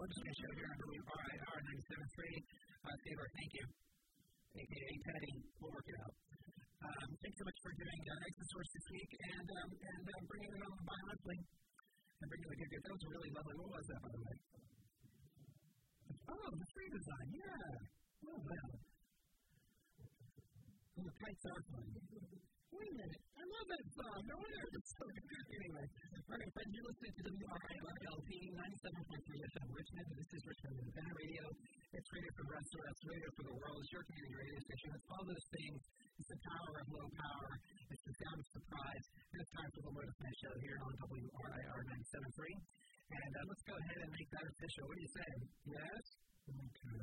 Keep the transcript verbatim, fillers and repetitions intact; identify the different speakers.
Speaker 1: Smith Show here on W R I R ninety-seven point three. Uh, Theodore, thank you. A K A Teddy. We'll work it out. Um, thanks so much for doing uh, Exit Source this week and um, and uh, bringing it on bi-monthly. And bringing the good, good. That was really lovely. What was that, by the way? Oh, the free design. Yeah. Oh, wow. Oh, the kites are fun. Wait a minute. I love that song. No wonder it's so good. Anyway, all right, friends, you're listening to W R I R L P ninety-seven point three F M Richmond. This is Richmond Independent Radio. It's radio for the rest of us, radio for the world. It's your community radio station. It's all those things. It's the power of low power. It's the sound of surprise. And it's time for the Lotus Night Show here on W R I R ninety-seven point three. And uh, let's go ahead and make that official. What do you say? Yes? Okay.